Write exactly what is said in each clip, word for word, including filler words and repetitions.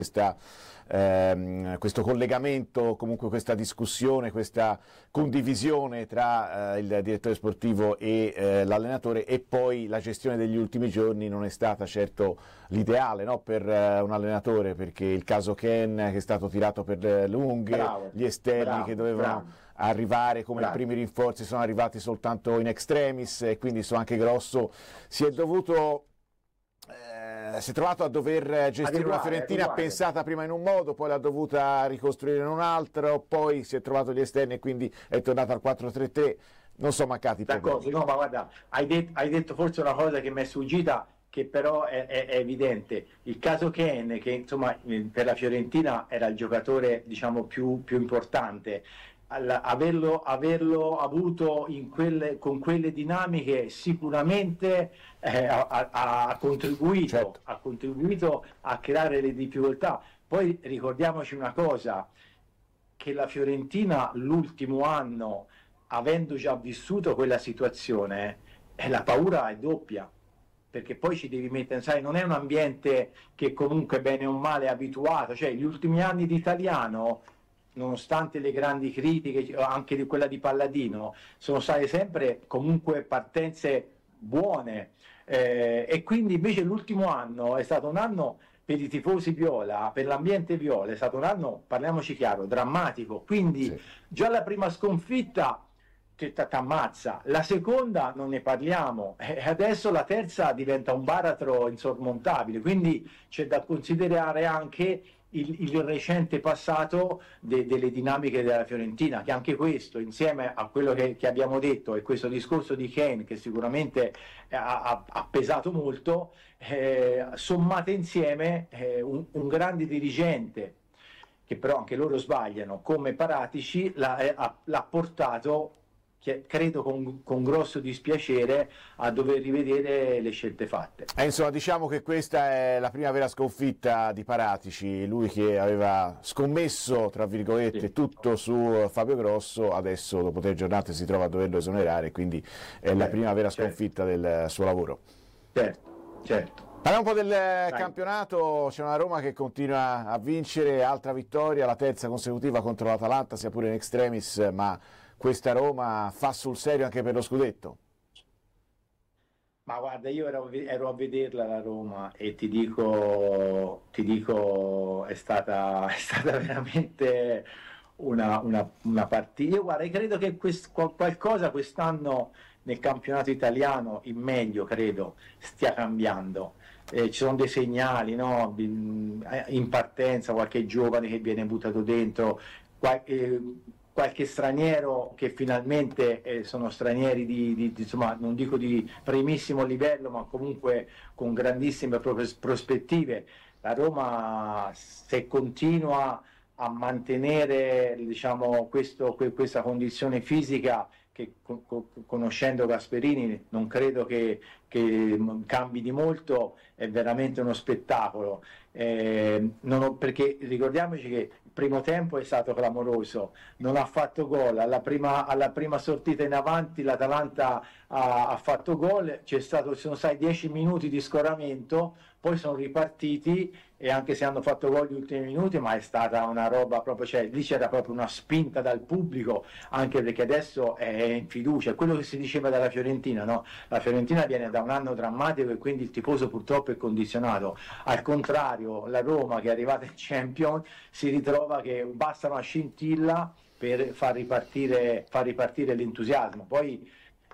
questa, ehm, questo collegamento, comunque questa discussione, questa condivisione tra eh, il direttore sportivo e eh, l'allenatore, e poi la gestione degli ultimi giorni non è stata certo l'ideale, no, per eh, un allenatore, perché il caso Ken che è stato tirato per le lunghe, bravo, gli esterni bravo, che dovevano bravo. arrivare come Bravo. primi rinforzi sono arrivati soltanto in extremis, e quindi so anche Grosso si è dovuto eh, si è trovato a dover gestire Adeguare, una Fiorentina adeguare. pensata prima in un modo, poi l'ha dovuta ricostruire in un altro, poi si è trovato gli esterni e quindi è tornato al quattro tre tre. Non sono mancati D'accordo, problemi. no, ma guarda, hai, det- hai detto forse una cosa che mi è sfuggita, che però è, è- è evidente. Il caso Ken, che insomma eh, per la Fiorentina era il giocatore, diciamo, più, più importante, Al- averlo, averlo avuto in quelle, con quelle dinamiche sicuramente eh, ha, ha- ha contribuito, Certo. ha contribuito a creare le difficoltà. Poi ricordiamoci una cosa, che la Fiorentina l'ultimo anno, avendo già vissuto quella situazione, eh, la paura è doppia, perché poi ci devi mettere, sai, non è un ambiente che comunque bene o male è abituato, cioè gli ultimi anni di Italiano, nonostante le grandi critiche, anche di quella di Palladino, sono state sempre comunque partenze buone, eh, e quindi invece l'ultimo anno è stato un anno per i tifosi viola, per l'ambiente viola, è stato un anno, parliamoci chiaro, drammatico, quindi Sì. già la prima sconfitta ti ammazza, la seconda non ne parliamo, e adesso la terza diventa un baratro insormontabile, quindi c'è da considerare anche il, il recente passato de, delle dinamiche della Fiorentina, che anche questo, insieme a quello che, che abbiamo detto, e questo discorso di Kane che sicuramente ha, ha, ha pesato molto, eh, sommate insieme eh, un, un grande dirigente, che però anche loro sbagliano, come Paratici, l'ha, eh, l'ha portato, credo con, con grosso dispiacere, a dover rivedere le scelte fatte. Eh, insomma, diciamo che questa è la prima vera sconfitta di Paratici, lui che aveva scommesso, tra virgolette, Sì. tutto su Fabio Grosso, adesso dopo tre giornate si trova a doverlo esonerare, quindi è la Certo, prima vera certo. sconfitta del suo lavoro. Certo, certo. Parliamo un po' del campionato, c'è una Roma che continua a vincere, altra vittoria, la terza consecutiva contro l'Atalanta, sia pure in extremis, ma questa Roma fa sul serio anche per lo scudetto? Ma guarda, io ero, ero a vederla la Roma e ti dico, ti dico è stata, è stata veramente una, una, una partita. Io guarda, credo che quest, qualcosa quest'anno nel campionato italiano, in meglio credo, stia cambiando. Eh, ci sono dei segnali, no? In partenza, qualche giovane che viene buttato dentro, qualche, qualche straniero che finalmente eh, sono stranieri di, di, di, insomma, non dico di primissimo livello, ma comunque con grandissime prospettive. La Roma, se continua a mantenere, diciamo, questo, questa condizione fisica, che conoscendo Gasperini non credo che, che cambi di molto, è veramente uno spettacolo. Eh, non ho, perché ricordiamoci che il primo tempo è stato clamoroso, non ha fatto gol, alla prima, alla prima sortita in avanti l'Atalanta ha, ha fatto gol, c'è stato, ci sono stati dieci minuti di scoramento, poi sono ripartiti, e anche se hanno fatto gol gli ultimi minuti, ma è stata una roba proprio, cioè lì c'era proprio una spinta dal pubblico, anche perché adesso è in fiducia, quello che si diceva della Fiorentina, no? La Fiorentina viene da un anno drammatico e quindi il tifoso purtroppo è condizionato, al contrario la Roma, che è arrivata in Champions, si ritrova che basta una scintilla per far ripartire, far ripartire l'entusiasmo. Poi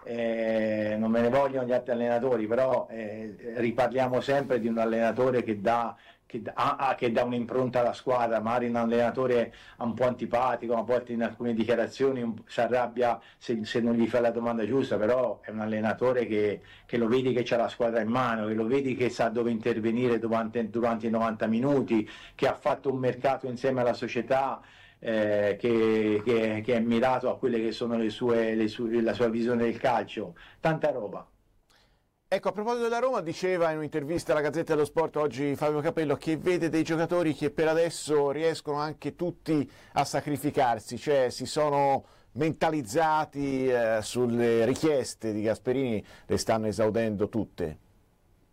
eh, non me ne vogliono gli altri allenatori, però eh, riparliamo sempre di un allenatore che dà Che dà, che dà un'impronta alla squadra, magari un allenatore un po' antipatico, a volte in alcune dichiarazioni si arrabbia se, se non gli fa la domanda giusta, però è un allenatore che, che lo vedi che c'ha la squadra in mano, che lo vedi che sa dove intervenire durante, durante i novanta minuti, che ha fatto un mercato insieme alla società eh, che, che, che è mirato a quelle che sono le sue, le sue, la sua visione del calcio, tanta roba. Ecco, a proposito della Roma, diceva in un'intervista alla Gazzetta dello Sport oggi Fabio Capello che vede dei giocatori che per adesso riescono anche tutti a sacrificarsi, cioè si sono mentalizzati eh, sulle richieste di Gasperini, le stanno esaudendo tutte.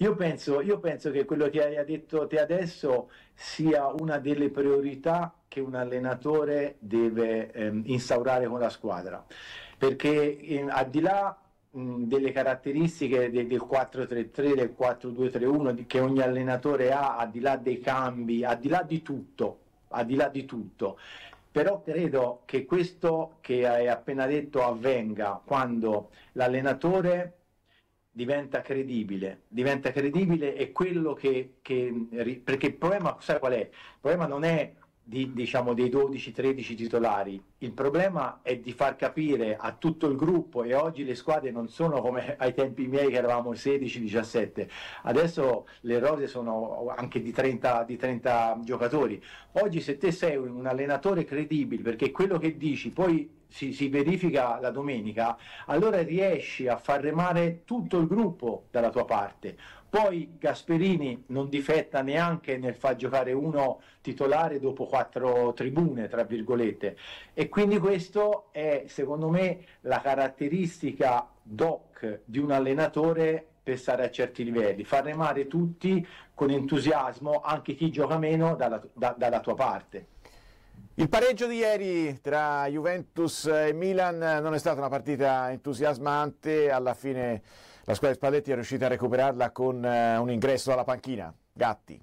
Io penso, io penso che quello che hai detto te adesso sia una delle priorità che un allenatore deve ehm, instaurare con la squadra, perché eh, al di là mh, delle caratteristiche de- del quattro tre tre, del quattro due tre uno di- che ogni allenatore ha, al di là dei cambi, al di là di tutto, al di là di tutto, però credo che questo che hai appena detto avvenga quando l'allenatore diventa credibile, diventa credibile è quello che, che perché il problema, sai qual è? Il problema non è di, diciamo, dei dodici tredici titolari, il problema è di far capire a tutto il gruppo, e oggi le squadre non sono come ai tempi miei che eravamo sedici diciassette, adesso le rose sono anche di trenta, di trenta giocatori. Oggi se te sei un allenatore credibile, perché quello che dici poi si, si verifica la domenica, allora riesci a far remare tutto il gruppo dalla tua parte. Poi Gasperini non difetta neanche nel far giocare uno titolare dopo quattro tribune, tra virgolette. E quindi questo è, secondo me, la caratteristica doc di un allenatore per stare a certi livelli, far remare tutti con entusiasmo, anche chi gioca meno dalla, da, dalla tua parte. Il pareggio di ieri tra Juventus e Milan non è stata una partita entusiasmante, alla fine la squadra di Spalletti è riuscita a recuperarla con un ingresso alla panchina. Gatti.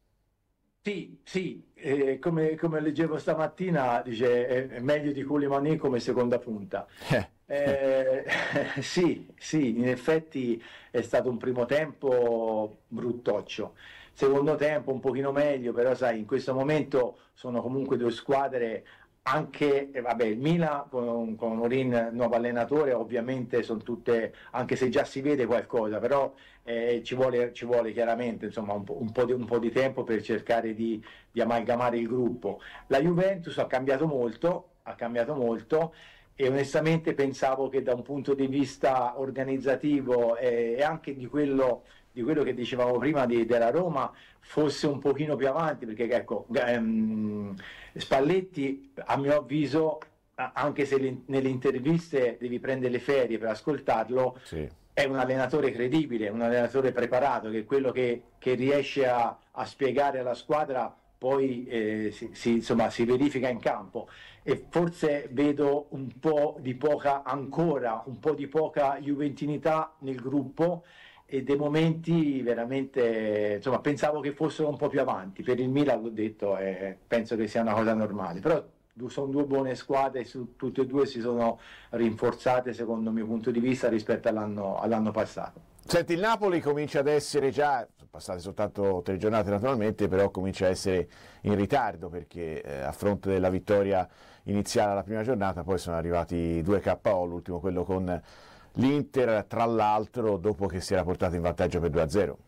Sì, sì, eh, come, come leggevo stamattina, dice è, è meglio di Koulibaly come seconda punta. Eh, sì, sì, in effetti è stato un primo tempo bruttoccio. Secondo tempo un pochino meglio, però sai, in questo momento sono comunque due squadre, anche, eh, vabbè, il Milan con, con Mourinho, nuovo allenatore, ovviamente sono tutte, anche se già si vede qualcosa, però eh, ci vuole, ci vuole chiaramente insomma, un, po', un, po di, un po' di tempo per cercare di, di amalgamare il gruppo. La Juventus ha cambiato molto, ha cambiato molto, e onestamente pensavo che da un punto di vista organizzativo eh, e anche di quello, di quello che dicevamo prima di, della Roma fosse un pochino più avanti, perché ecco, ehm, Spalletti a mio avviso, anche se le, nelle interviste devi prendere le ferie per ascoltarlo, sì, è un allenatore credibile, un allenatore preparato, che è quello che, che riesce a, a spiegare alla squadra poi eh, si, si, insomma, si verifica in campo. E forse vedo un po' di poca, ancora un po' di poca juventinità nel gruppo, e dei momenti veramente, insomma, pensavo che fossero un po' più avanti. Per il Milan l'ho detto, eh, penso che sia una cosa normale, però sono due buone squadre, su, tutte e due si sono rinforzate secondo il mio punto di vista rispetto all'anno, all'anno passato. Senti, il Napoli comincia ad essere già, sono passate soltanto tre giornate naturalmente, però comincia a essere in ritardo, perché eh, a fronte della vittoria iniziale alla prima giornata poi sono arrivati due K O, l'ultimo quello con l'Inter, tra l'altro dopo che si era portato in vantaggio per due a zero.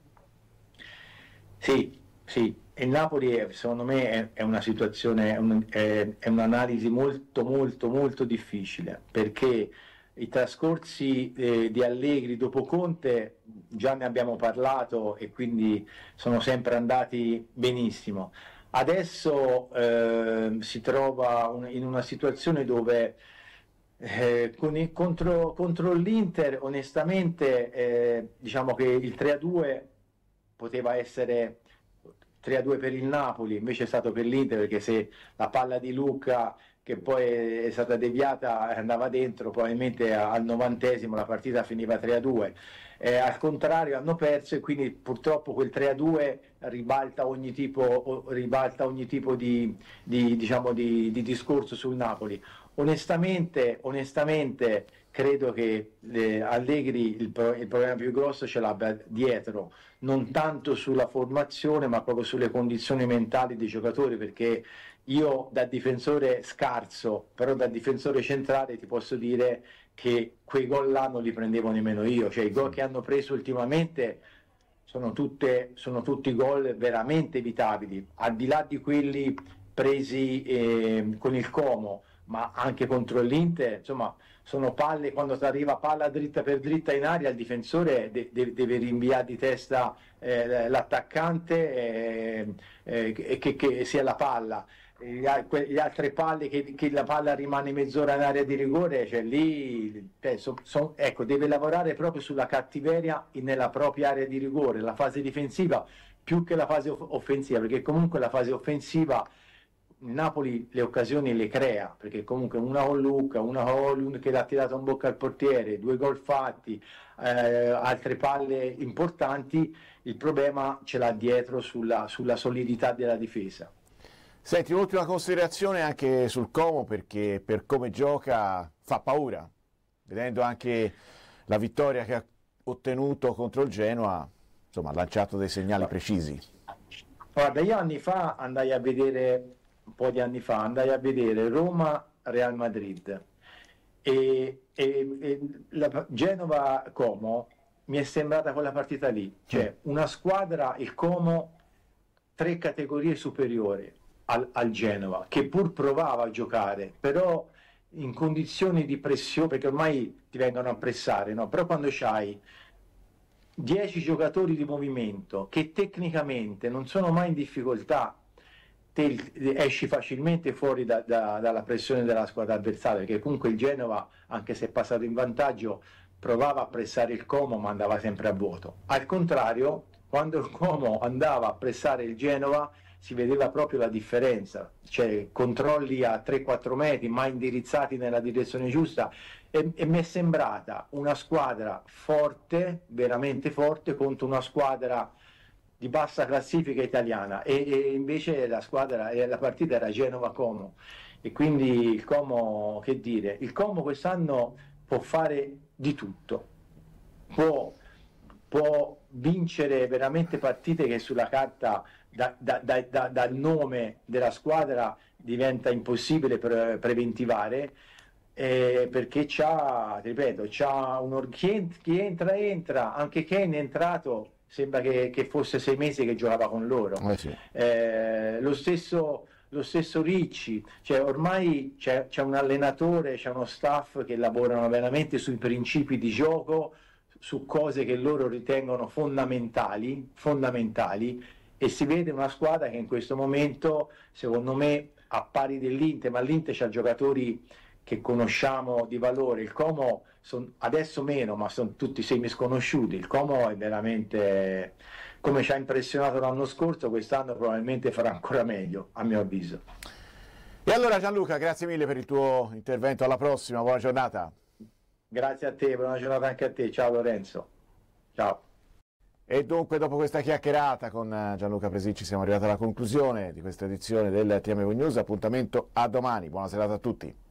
Sì, sì, e il Napoli è, secondo me è, è una situazione, è, un, è, è un'analisi molto molto molto difficile, perché i trascorsi eh, di Allegri dopo Conte già ne abbiamo parlato e quindi sono sempre andati benissimo. Adesso eh, si trova un, in una situazione dove eh, con il, contro, contro l'Inter onestamente eh, diciamo che il tre a due poteva essere tre a due per il Napoli, invece è stato per l'Inter, perché se la palla di Luca, che poi è stata deviata, andava dentro, probabilmente al novantesimo la partita finiva tre a due. Eh, al contrario hanno perso, e quindi purtroppo quel tre a due ribalta ogni tipo, ribalta ogni tipo di, di, diciamo, di, di discorso sul Napoli. Onestamente, onestamente credo che eh, Allegri il, pro, il problema più grosso ce l'abbia dietro, non tanto sulla formazione ma proprio sulle condizioni mentali dei giocatori, perché io da difensore scarso, però da difensore centrale ti posso dire che quei gol là non li prendevo nemmeno io, cioè i gol che hanno preso ultimamente sono, tutte, sono tutti gol veramente evitabili, al di là di quelli presi eh, con il Como, ma anche contro l'Inter, insomma, sono palle, quando ti arriva palla dritta per dritta in aria, il difensore de- de- deve rinviare di testa eh, l'attaccante e eh, eh, che, che sia la palla. Gli altre palle che, che la palla rimane mezz'ora in area di rigore, cioè lì eh, so, so, ecco, deve lavorare proprio sulla cattiveria nella propria area di rigore, la fase difensiva più che la fase off- offensiva, perché comunque la fase offensiva il Napoli le occasioni le crea, perché comunque una con Lucca, una con Holund che l'ha tirato in bocca al portiere, due gol fatti, eh, altre palle importanti, il problema ce l'ha dietro sulla, sulla solidità della difesa. Senti, un'ultima considerazione anche sul Como, perché per come gioca fa paura, vedendo anche la vittoria che ha ottenuto contro il Genoa, insomma ha lanciato dei segnali precisi. Guarda, io anni fa andai a vedere, un po' di anni fa, andai a vedere Roma-Real Madrid e, e, e la Genova-Como mi è sembrata quella partita lì, cioè una squadra, il Como, tre categorie superiori al, al Genova, che pur provava a giocare, però in condizioni di pressione, perché ormai ti vengono a pressare, no? Però quando c'hai dieci giocatori di movimento che tecnicamente non sono mai in difficoltà, te esci facilmente fuori da, da, dalla pressione della squadra avversaria, perché comunque il Genova, anche se è passato in vantaggio, provava a pressare il Como ma andava sempre a vuoto. Al contrario, quando il Como andava a pressare il Genova si vedeva proprio la differenza, cioè controlli a tre quattro metri ma indirizzati nella direzione giusta, e, e mi è sembrata una squadra forte, veramente forte, contro una squadra di bassa classifica italiana, e, e invece la squadra, la partita era Genova-Como, e quindi il Como, che dire, il Como quest'anno può fare di tutto, può, può vincere veramente partite che sulla carta da, da, da, da, dal nome della squadra diventa impossibile pre- preventivare, eh, perché c'ha, ripeto, c'ha un, chi, chi entra entra, anche Kane è entrato, sembra che, che fosse sei mesi che giocava con loro. Eh sì. Eh, lo stesso lo stesso Ricci, cioè ormai c'è, c'è un allenatore, c'è uno staff che lavorano veramente sui principi di gioco, su cose che loro ritengono fondamentali, fondamentali, e si vede una squadra che in questo momento, secondo me, a pari dell'Inter, ma l'Inter c'ha giocatori che conosciamo di valore, il Como son, adesso meno, ma sono tutti semi sconosciuti, il Como è veramente, come ci ha impressionato l'anno scorso, quest'anno probabilmente farà ancora meglio, a mio avviso. E allora Gianluca, grazie mille per il tuo intervento, alla prossima, buona giornata. Grazie a te, buona giornata anche a te, ciao Lorenzo, ciao. E dunque dopo questa chiacchierata con Gianluca Presicci siamo arrivati alla conclusione di questa edizione del T M V News, appuntamento a domani, buona serata a tutti.